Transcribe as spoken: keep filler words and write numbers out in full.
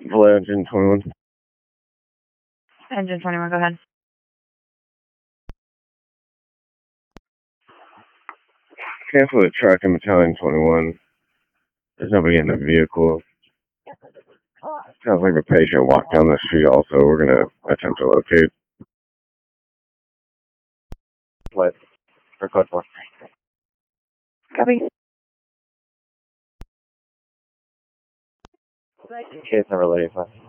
Hello, Engine twenty-one. Engine twenty-one, go ahead. Cancel the truck in Battalion twenty-one. There's nobody in the vehicle. Sounds like a patient walked down the street also. We're going to attempt to locate. What? For code four. Copy. Case number eighty-five.